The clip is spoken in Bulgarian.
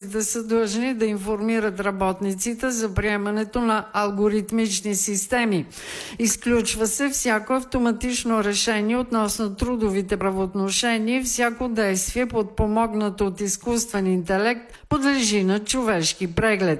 Работодателите са длъжни да информират работниците за приемането на алгоритмични системи. Изключва се всяко автоматично решение относно трудовите правоотношения и всяко действие, подпомогнато от изкуствен интелект, подлежи на човешки преглед.